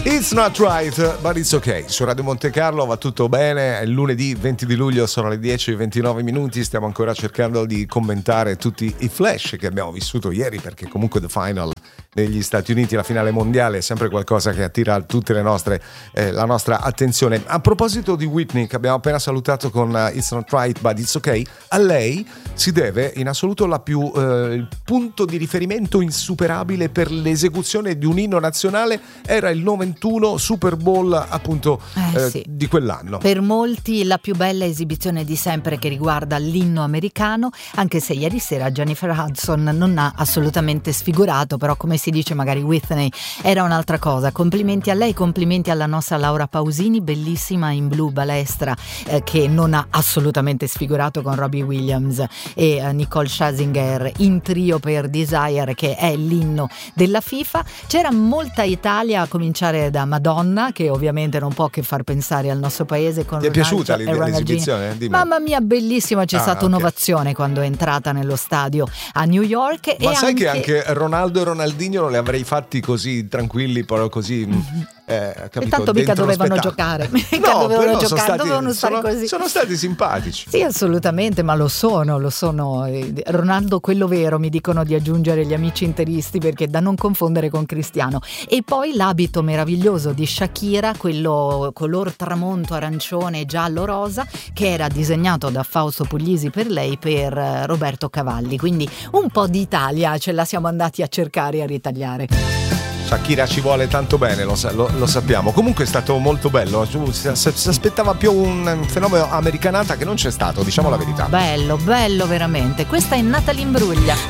It's not right, but it's okay. Su Radio Monte Carlo va tutto bene, è il lunedì 20 di luglio, sono le 10:29, stiamo ancora cercando di commentare tutti i flash che abbiamo vissuto ieri, perché comunque The Final negli Stati Uniti, la finale mondiale, è sempre qualcosa che attira tutte le nostre, la nostra attenzione. A proposito di Whitney, che abbiamo appena salutato con It's not right, but it's okay, a lei si deve in assoluto il punto di riferimento insuperabile per l'esecuzione di un inno nazionale, era il 91 Super Bowl appunto sì. di quell'anno. Per molti la più bella esibizione di sempre che riguarda l'inno americano, anche se ieri sera Jennifer Hudson non ha assolutamente sfigurato, però come si dice magari Whitney era un'altra cosa. Complimenti a lei, complimenti alla nostra Laura Pausini, bellissima in blu balestra, che non ha assolutamente sfigurato con Robbie Williams e Nicole Scherzinger in trio per Desire, che è l'inno della FIFA. C'era molta Italia, a cominciare da Madonna, che ovviamente non può che far pensare al nostro paese con Ti è piaciuta Ronaldinho. l'esibizione? Dimmi. Mamma mia, bellissima, c'è stata ok. un'ovazione quando è entrata nello stadio a New York. Ma e sai che anche Ronaldo e Ronaldinho non li avrei fatti così tranquilli, però così capito, e tanto mica dovevano giocare, dovevano stare così. Sono stati simpatici. Sì, assolutamente, ma lo sono. Ronaldo quello vero, mi dicono di aggiungere gli amici interisti, perché da non confondere con Cristiano. E poi l'abito meraviglioso di Shakira, quello color tramonto arancione giallo rosa, che era disegnato da Fausto Puglisi per lei, per Roberto Cavalli. Quindi un po' di Italia ce la siamo andati a cercare e a ritagliare. Shakira ci vuole tanto bene, lo sappiamo. Comunque è stato molto bello. Si aspettava più un fenomeno americanata che non c'è stato, diciamo la verità. Bello veramente. Questa è Natalie Imbruglia.